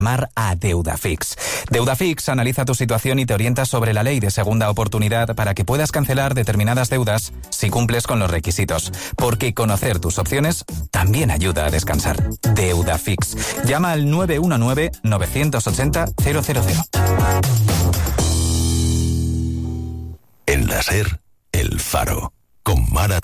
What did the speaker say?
llamar a Deudafix. Deudafix analiza tu situación y te orienta sobre la ley de segunda oportunidad para que puedas cancelar determinadas deudas si cumples con los requisitos. Porque conocer tus opciones también ayuda a descansar. Deudafix. Llama al 919-980-000. En la SER, El Faro, con Mara